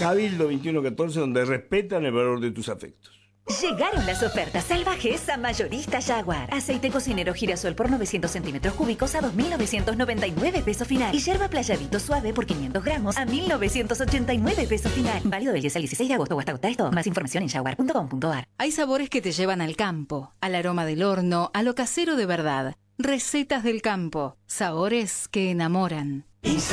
Cabildo 2114, donde respetan el valor de tus afectos. Llegaron las ofertas salvajes a Mayorista Jaguar. Aceite cocinero girasol por 900 centímetros cúbicos a 2.999 pesos final. Y yerba playadito suave por 500 gramos a 1.989 pesos final. Válido del 10 al 16 de agosto o hasta agotar esto. Más información en jaguar.com.ar. Hay sabores que te llevan al campo, al aroma del horno, a lo casero de verdad. Recetas del campo. Sabores que enamoran.